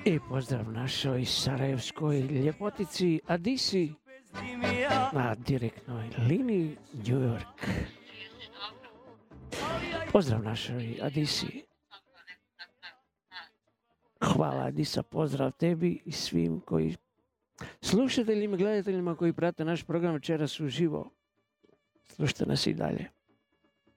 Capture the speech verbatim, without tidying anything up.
I pozdrav našoj sarajevskoj ljepotici Adisi na direktnoj liniji New York. Pozdrav našoj Adisi. Hvala Adisa, pozdrav tebi i svim koji slušateljima i gledateljima koji prate naš program večeras uživo. Slušajte nas i dalje.